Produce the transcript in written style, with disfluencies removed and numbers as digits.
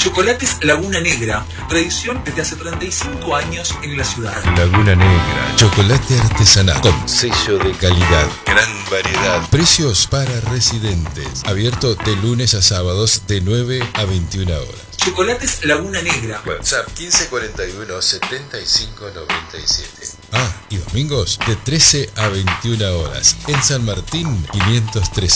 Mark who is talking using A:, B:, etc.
A: Chocolates Laguna Negra, tradición desde hace 35 años en la ciudad.
B: Laguna Negra, chocolate artesanal con sello de calidad, gran variedad, precios para residentes, abierto de lunes a sábados de 9 a 21 horas.
A: Chocolates Laguna Negra.
B: WhatsApp 1541 7597. Y domingos de 13 a 21 horas. En San Martín 513.